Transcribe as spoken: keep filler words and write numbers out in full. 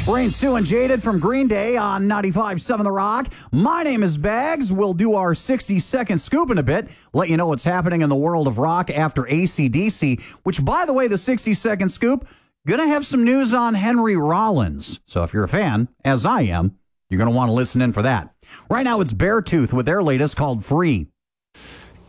Brain Stew and Jaded from Green Day on ninety-five point seven The Rock. My name is Bags. We'll do our sixty-second scoop in a bit, let you know what's happening in the world of rock after A C D C, which, by the way, the sixty-second scoop, going to have some news on Henry Rollins. So if you're a fan, as I am, you're going to want to listen in for that. Right now, it's Beartooth with their latest called Free.